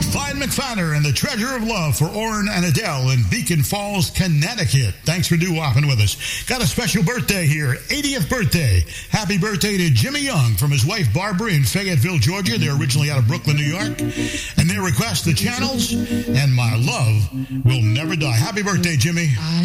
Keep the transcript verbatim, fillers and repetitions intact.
Clyde McFadder and the Treasure of Love for Orrin and Adele in Beacon Falls, Connecticut. Thanks for doo-wopping with us. Got a special birthday here, eightieth birthday. Happy birthday to Jimmy Young from his wife Barbara in Fayetteville, Georgia. They're originally out of Brooklyn, New York. And their request, The Channels and My Love Will Never Die. Happy birthday, Jimmy.